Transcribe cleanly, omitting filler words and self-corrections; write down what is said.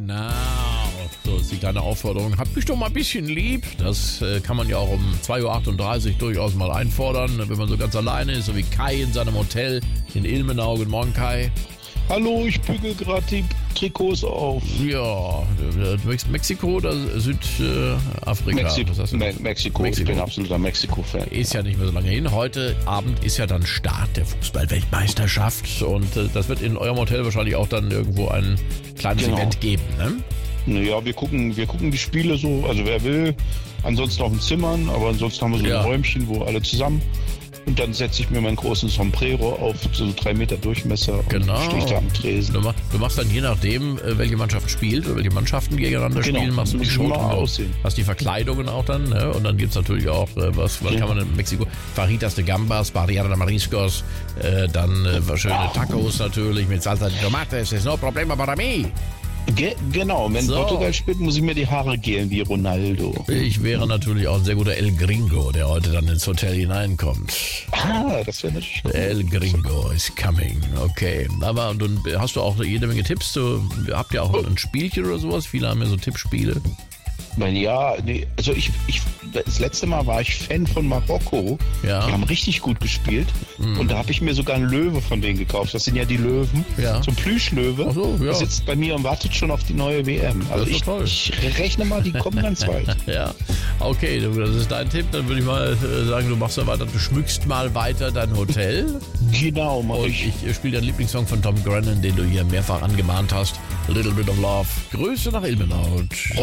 Genau. So ist die kleine Aufforderung. Habt mich doch mal ein bisschen lieb. Das kann man ja auch um 2.38 Uhr durchaus mal einfordern, wenn man so ganz alleine ist, so wie Kai in seinem Hotel in Ilmenau. Guten Morgen, Kai. Hallo, ich bügel gerade die Trikots auf. Ja, Mexiko oder Südafrika? Mexiko. Ich bin absoluter Mexiko-Fan. Ist ja nicht mehr so lange hin. Heute Abend ist ja dann Start der Fußball-Weltmeisterschaft und das wird in eurem Hotel wahrscheinlich auch dann irgendwo ein kleines Event geben, ne? Naja, wir gucken die Spiele so, also wer will, ansonsten auch in Zimmern, aber ansonsten haben wir so ein Räumchen, wo alle zusammen. Und dann setze ich mir meinen großen Sombrero auf, so 3 Meter Durchmesser, und stehe ich da am Tresen. Du machst dann je nachdem, welche Mannschaft spielt oder welche Mannschaften gegeneinander spielen, machst du die Show aussehen. Hast die Verkleidungen auch dann, ne? Und dann gibt es natürlich auch, was kann man in Mexiko? Fajitas de Gambas, Barriera de Mariscos, dann schöne Tacos natürlich mit Salsa de Tomates, ist no problema para mí. Genau, wenn Portugal spielt, muss ich mir die Haare gelen wie Ronaldo. Ich wäre natürlich auch ein sehr guter El Gringo, der heute dann ins Hotel hineinkommt. Das wäre natürlich schön. El Gringo is coming, okay. Aber dann hast du auch jede Menge Tipps? Habt ihr auch ein Spielchen oder sowas? Viele haben ja so Tippspiele. Ja, nee, also das letzte Mal war ich Fan von Marokko. Ja. Die haben richtig gut gespielt. Und da habe ich mir sogar einen Löwe von denen gekauft. Das sind ja die Löwen. Ja. So ein Plüschlöwe. Ach so, ja. Der sitzt bei mir und wartet schon auf die neue WM. Also ich rechne mal, die kommen ganz weit. Ja, okay, das ist dein Tipp. Dann würde ich mal sagen, du machst ja weiter, du schmückst mal weiter dein Hotel. Genau, mach ich. Und ich spiele deinen Lieblingssong von Tom Grennan, den du hier mehrfach angemahnt hast. A Little Bit of Love. Grüße nach Ilmenau.